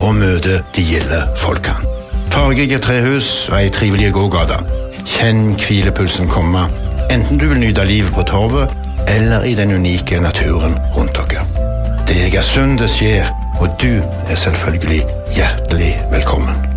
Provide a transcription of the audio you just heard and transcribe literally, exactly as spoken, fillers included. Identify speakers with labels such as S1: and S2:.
S1: og møte de gilde folkene. Fargerike trehus og ei trivelig gågata. Kjenn hvilepulsen komme, enten du vil nyte livet på torvet, eller i den unike naturen rundt dere. Det er Egersund det skjer, og du er selvfølgelig hjertelig velkommen.